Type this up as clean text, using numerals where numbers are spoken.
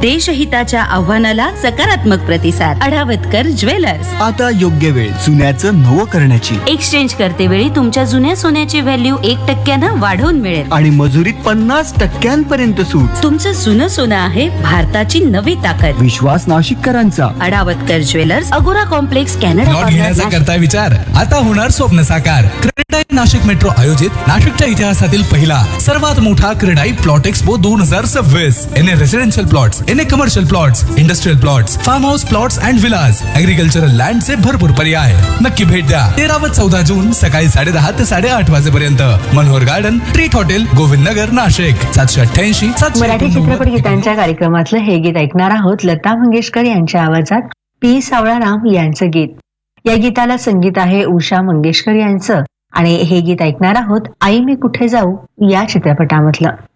देशहिताच्या आव्हानाला सकारात्मक प्रतिसाद. अढावतकर ज्वेलर्स. आता योग्य वेळ जुन्याचं नवं करण्याची. एक्सचेंज करते वेळी तुमच्या जुन्या सोन्याची व्हॅल्यू 1% वाढवून मिळेल आणि मजुरीत 50% सूट. तुमचं जुनं सोनं आहे भारताची नवी ताकद. विश्वास नाशिककरांचा. अढावतकर ज्वेलर्स, अगोरा कॉम्प्लेक्स, कॅनडा. प्लॉट घेण्याचा करता विचार आता होणार स्वप्न साकार. क्रेडाई नाशिक मेट्रो आयोजित नाशिकच्या इतिहासातील पहिला सर्वात मोठा क्रेडाई प्लॉट एक्सपो 2026. एने रेसिडेन्शियल प्लॉट्स, एने commercial plots, industrial plots, form house plots and villas, agricultural लँडचे भरपूर पर्याय. नक्की भेट द्या. 13 व 14 जून सकाळी 10:30 ते 8:30 वाजेपर्यंत. Manohar garden, treat hotel, Govind Nagar, Nashik. 788 Marathi चित्रपट गीतांच्या कार्यक्रमातलं हे गीत ऐकणार आहोत. लता मंगेशकर यांच्या आवाजात पी सावळाराम यांचं गीत. या गीताला संगीत आहे उषा मंगेशकर यांचं आणि हे गीत ऐकणार आहोत आई मी कुठे जाऊ या चित्रपटामधलं.